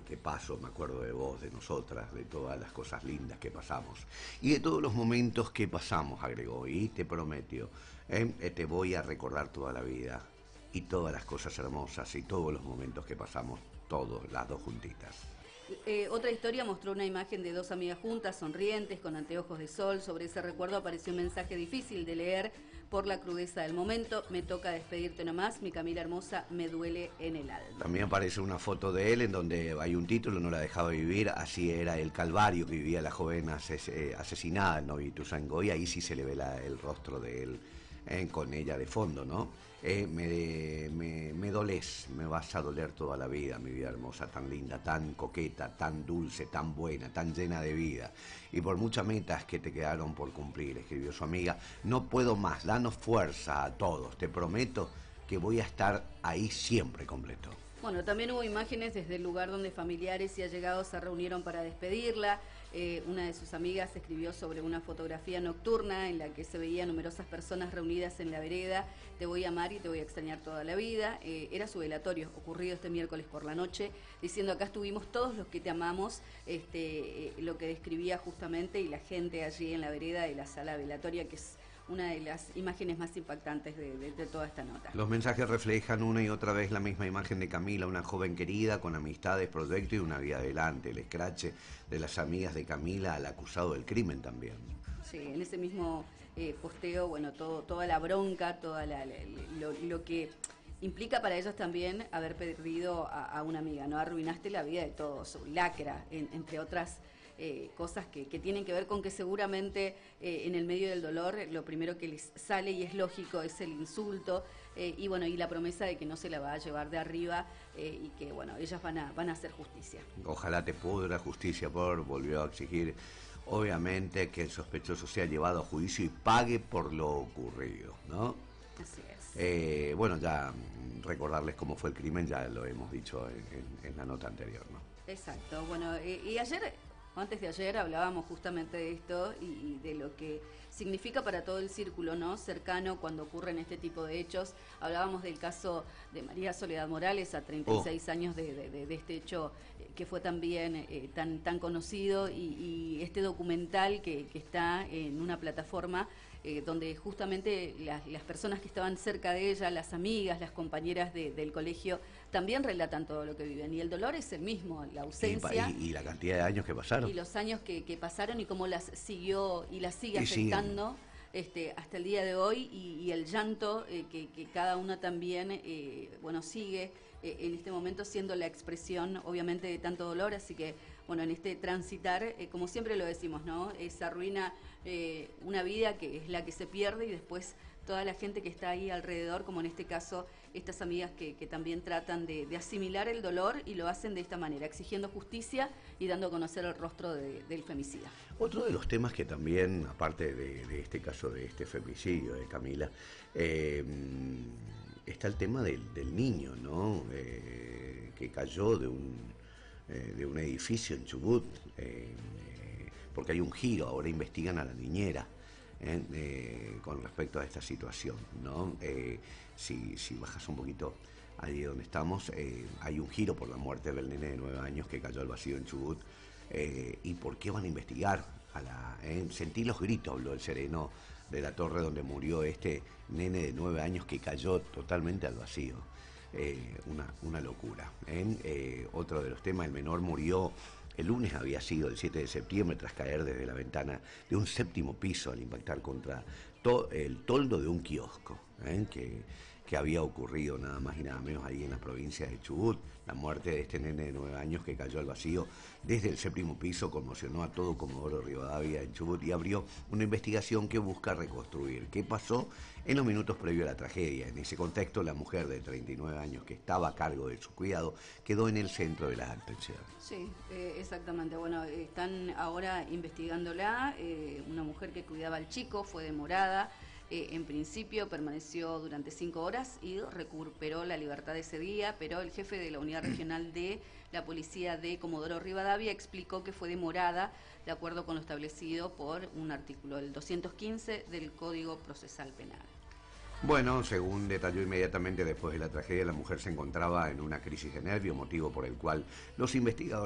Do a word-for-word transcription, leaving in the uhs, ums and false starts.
de paso me acuerdo de vos, de nosotras, de todas las cosas lindas que pasamos y de todos los momentos que pasamos, agregó, y te prometió, ¿eh? te voy a recordar toda la vida y todas las cosas hermosas y todos los momentos que pasamos, todos, las dos juntitas. Eh, otra historia mostró una imagen de dos amigas juntas, sonrientes, con anteojos de sol. Sobre ese recuerdo apareció un mensaje difícil de leer por la crudeza del momento. Me toca despedirte nomás, mi Camila hermosa, me duele en el alma. También aparece una foto de él en donde hay un título, no la dejaba vivir, así era el calvario que vivía la joven ases asesinada, el novio Ituzaingó, y ahí sí se le ve la, el rostro de él. Eh, con ella de fondo, ¿no? Eh, me, me, me dolés, me vas a doler toda la vida, mi vida hermosa, tan linda, tan coqueta, tan dulce, tan buena, tan llena de vida. Y por muchas metas que te quedaron por cumplir, escribió su amiga, no puedo más, danos fuerza a todos, te prometo que voy a estar ahí siempre completo. Bueno, también hubo imágenes desde el lugar donde familiares y allegados se reunieron para despedirla. Eh, una de sus amigas escribió sobre una fotografía nocturna en la que se veían numerosas personas reunidas en la vereda. Te voy a amar y te voy a extrañar toda la vida. Eh, era su velatorio, ocurrido este miércoles por la noche, diciendo acá estuvimos todos los que te amamos, este, eh, lo que describía justamente, y la gente allí en la vereda de la sala velatoria, que es una de las imágenes más impactantes de, de, de toda esta nota. Los mensajes reflejan una y otra vez la misma imagen de Camila, una joven querida, con amistades, proyectos y una vida adelante. El escrache de las amigas de Camila al acusado del crimen también. Sí, en ese mismo eh, posteo, bueno, todo, toda la bronca, toda la, la, lo, lo que implica para ellos también haber perdido a, a una amiga, ¿no? Arruinaste la vida de todos, lacra, en, entre otras Eh, cosas que, que tienen que ver con que seguramente eh, en el medio del dolor lo primero que les sale, y es lógico, es el insulto, eh, y bueno, y la promesa de que no se la va a llevar de arriba, eh, y que bueno, ellas van a, van a hacer justicia. Ojalá te pudra justicia, por volvió a exigir obviamente que el sospechoso sea llevado a juicio y pague por lo ocurrido, ¿no? Así es. Eh, bueno, ya recordarles cómo fue el crimen, ya lo hemos dicho en, en, en la nota anterior, ¿no? Exacto, bueno, eh, y ayer, antes de ayer, hablábamos justamente de esto y, y de lo que significa para todo el círculo, ¿no?, cercano cuando ocurren este tipo de hechos. Hablábamos del caso de María Soledad Morales, a treinta y seis oh. años de, de, de este hecho eh, que fue también eh, tan, tan conocido, y, y este documental que, que está en una plataforma eh, donde justamente las, las personas que estaban cerca de ella, las amigas, las compañeras de, del colegio, también relatan todo lo que viven. Y el dolor es el mismo, la ausencia. Y, y, y la cantidad de años que pasaron. Y los años que, que pasaron y cómo las siguió y las sigue y afectando este, hasta el día de hoy, y, y el llanto eh, que, que cada una también eh, bueno, sigue eh, en este momento siendo la expresión obviamente de tanto dolor. Así que bueno, en este transitar, eh, como siempre lo decimos, ¿no?, eh, se arruina eh, una vida que es la que se pierde, y después toda la gente que está ahí alrededor, como en este caso estas amigas que, que también tratan de, de asimilar el dolor, y lo hacen de esta manera, exigiendo justicia y dando a conocer el rostro de, del femicida. Otro de los temas que también, aparte de, de este caso de este femicidio de Camila, eh, está el tema del, del niño, ¿no?, eh, que cayó de un, eh, de un edificio en Chubut, eh, eh, porque hay un giro, ahora investigan a la niñera. Eh, eh, con respecto a esta situación, ¿no? Eh, si, si bajas un poquito allí donde estamos, eh, hay un giro por la muerte del nene de nueve años que cayó al vacío en Chubut. Eh, ¿Y por qué van a investigar? A la, eh, sentí los gritos, habló el sereno de la torre donde murió este nene de nueve años que cayó totalmente al vacío. Eh, una, una locura. ¿eh? Eh, otro de los temas, el menor murió. El lunes había sido el siete de septiembre tras caer desde la ventana de un séptimo piso al impactar contra to el toldo de un kiosco, ¿eh? que, que había ocurrido nada más y nada menos ahí en la provincia de Chubut. La muerte de este nene de nueve años que cayó al vacío desde el séptimo piso conmocionó a todo Comodoro Rivadavia en Chubut y abrió una investigación que busca reconstruir qué pasó en los minutos previos a la tragedia. En ese contexto, la mujer de treinta y nueve años que estaba a cargo de su cuidado quedó en el centro de la atención. Sí, eh, exactamente. Bueno, están ahora investigándola. Eh, una mujer que cuidaba al chico fue demorada. Eh, en principio permaneció durante cinco horas y recuperó la libertad ese día, pero el jefe de la unidad regional de la policía de Comodoro Rivadavia explicó que fue demorada de acuerdo con lo establecido por un artículo, el doscientos quince del Código Procesal Penal. Bueno, según detalló inmediatamente después de la tragedia, la mujer se encontraba en una crisis de nervio, motivo por el cual los investigadores